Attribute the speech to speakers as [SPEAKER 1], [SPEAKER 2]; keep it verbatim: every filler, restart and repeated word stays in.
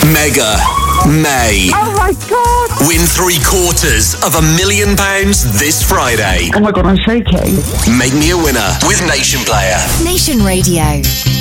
[SPEAKER 1] Mega May.
[SPEAKER 2] Oh my God!
[SPEAKER 1] Win three quarters of a million pounds this Friday.
[SPEAKER 2] Oh my God, I'm shaking.
[SPEAKER 1] Make me a winner with Nation Player.
[SPEAKER 3] Nation Radio.